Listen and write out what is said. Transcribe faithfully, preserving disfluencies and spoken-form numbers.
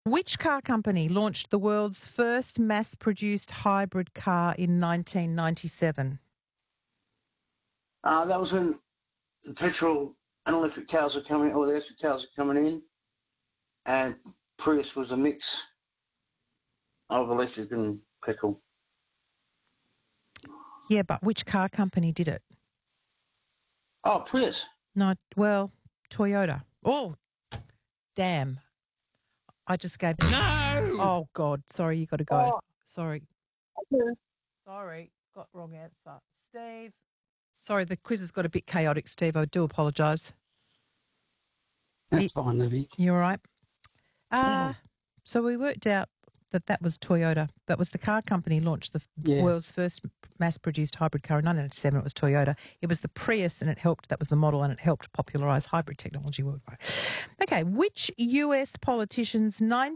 Which car company launched the world's first mass-produced hybrid car in nineteen ninety-seven? Uh, that was when the petrol and electric cars were coming, or the electric cars were coming in, and Prius was a mix of electric and petrol. Yeah, but which car company did it? Oh, Prius. No, well, Toyota. Oh, damn. I just gave... No! Oh, God. Sorry, you got to go. Oh. Sorry. Okay. Sorry, got wrong answer. Steve. Sorry, the quiz has got a bit chaotic, Steve. I do apologise. That's fine, Libby. You all right? Uh, so we worked out that that was Toyota. That was the car company launched the Yeah. world's first mass-produced hybrid car in nineteen ninety-seven. It was Toyota. It was the Prius, and it helped. That was the model, and it helped popularise hybrid technology worldwide. Okay, which U S politician's